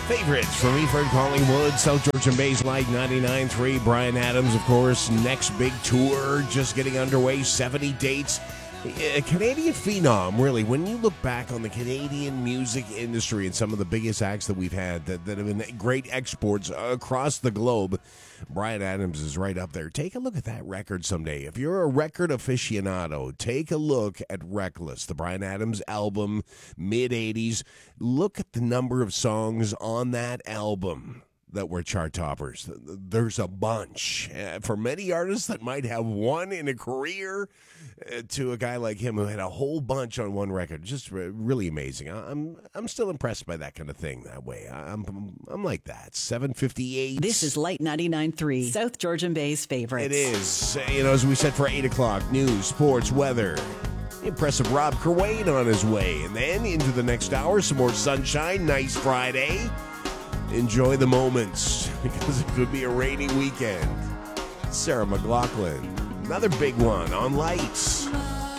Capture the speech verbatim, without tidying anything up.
Favorites from Eford Collingwood, South Georgian Bay's Light ninety-nine point three. Bryan Adams, of course, next big tour just getting underway, seventy dates. A Canadian phenom, really. When you look back on the Canadian music industry and some of the biggest acts that we've had that, that have been great exports across the globe, Bryan Adams is right up there. Take a look at that record someday. If you're a record aficionado, take a look at Reckless, the Bryan Adams album, mid-eighties. Look at the number of songs on that album that were chart toppers. There's a bunch. Uh, for many artists that might have one in a career, uh, to a guy like him who had a whole bunch on one record, just re- really amazing. I- I'm I'm still impressed by that kind of thing that way. I- I'm I'm like that. seven fifty-eight. This is Light ninety-nine point three, South Georgian Bay's favorites. It is. Uh, You know, as we said for eight o'clock, news, sports, weather. The impressive Rob Kerwayne on his way. And then into the next hour, some more sunshine. Nice Friday. Enjoy the moments, because it could be a rainy weekend. Sarah McLachlan, another big one on Lights.